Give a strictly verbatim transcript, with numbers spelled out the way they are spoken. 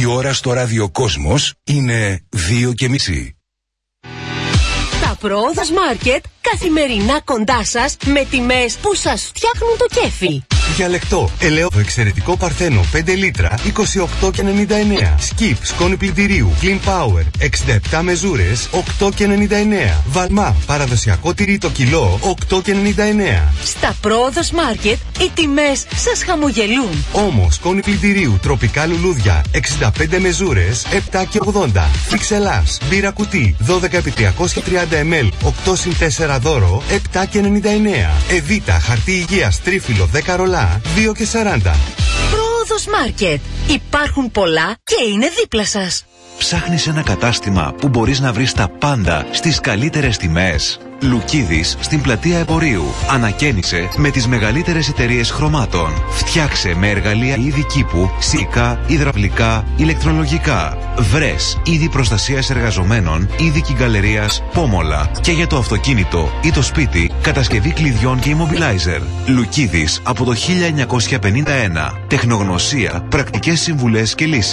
Η ώρα στο ραδιοκόσμος είναι δύο και μισή. Τα Πρόοδος Μάρκετ καθημερινά κοντά σας με τιμές που σας φτιάχνουν το κέφι. Για λεκτό, ελαιόδο εξαιρετικό παρθένο πέντε λίτρα είκοσι οκτώ και ενενήντα εννέα. Σκιπ, σκόνη πλυντηρίου, Clean Power εξήντα επτά μεζούρες οκτώ και ενενήντα εννέα. Βαλμά, παραδοσιακό τυρί το κιλό οκτώ και ενενήντα εννέα. Στα Πρόοδος Μάρκετ οι τιμές σας χαμογελούν. Όμως, σκόνη πλυντηρίου, τροπικά λουλούδια εξήντα πέντε μεζούρες επτά και ογδόντα. Φιξελάς, μπύρα κουτί δώδεκα επί τριακόσια τριάντα μιλιλίτρα οκτώ συν τέσσερα δώρο επτά και ενενήντα εννέα. Εβίτα, χαρτί υγείας τρίφυλλο δέκα ρολά δύο και σαράντα. Πρόοδος Μάρκετ. Υπάρχουν πολλά και είναι δίπλα σας. Ψάχνεις ένα κατάστημα που μπορείς να βρεις τα πάντα στις καλύτερες τιμές? Λουκίδης στην πλατεία Εμπορίου. Ανακαίνισε με τις μεγαλύτερες εταιρείες χρωμάτων. Φτιάξε με εργαλεία είδη κήπου, σιλικά, υδραυλικά, ηλεκτρολογικά. Βρες είδη προστασίας εργαζομένων, είδη κυγκαλερίας, πόμολα. Και για το αυτοκίνητο ή το σπίτι, κατασκευή κλειδιών και immobilizer. Λουκίδης από το χίλια εννιακόσια πενήντα ένα. Τεχνογνωσία, πρακτικές συμβουλές και λύσεις.